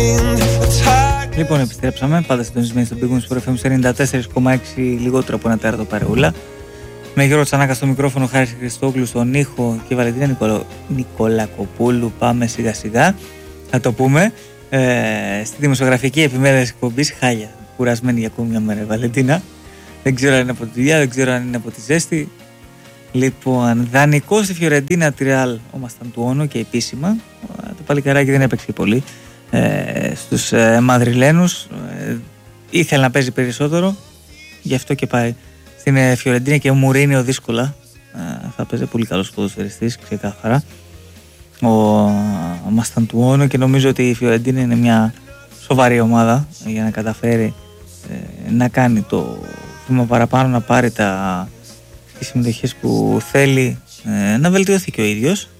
Λοιπόν, επιστρέψαμε. Πάντα συντονισμένοι στον Big Wings FM 94,6, λιγότερο από ένα τέρτο παρεούλα. Με Γιώργο Τσανάκα στο μικρόφωνο, Χάρης Χριστόγλου στον ήχο και Βαλεντίνα Νικολακοπούλου. Πάμε σιγά σιγά, θα το πούμε. Στη δημοσιογραφική επιμέλεια της εκπομπής, χάλια. Κουρασμένη για ακόμη μια μέρα, Βαλεντίνα. Δεν ξέρω αν είναι από τη δουλειά, δεν ξέρω αν είναι από τη ζέστη. Λοιπόν, δανεικό στη Φιωρεντίνα Τριάλ ο Μασταντουόνο και επίσημα. Το παλικαράκι δεν έπαιξε πολύ στους Μαδριλένους. Ήθελε να παίζει περισσότερο, γι' αυτό και πάει στην Φιωρεντίνα και ο Μουρίνιο δύσκολα. Θα παίζει πολύ καλός ποδοσφαιριστής, ξεκάθαρα ο Μασταντουόνο, και νομίζω ότι η Φιωρεντίνα είναι μια σοβαρή ομάδα για να καταφέρει να κάνει το βήμα παραπάνω, να πάρει τις συμμετοχές που θέλει, να βελτιωθεί και ο ίδιος.